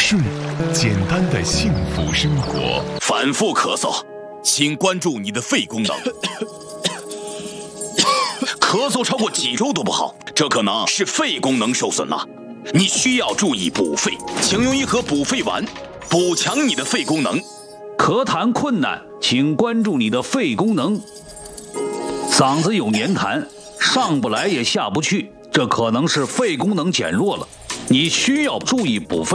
顺，简单的幸福生活。 反复咳嗽，请关注你的肺功能。咳嗽超过几周都不好，这可能是肺功能受损了。你需要注意补肺，请用一盒补肺丸，补强你的肺功能。 咳痰困难，请关注你的肺功能。嗓子有黏痰，上不来也下不去，这可能是肺功能减弱了，你需要注意补肺。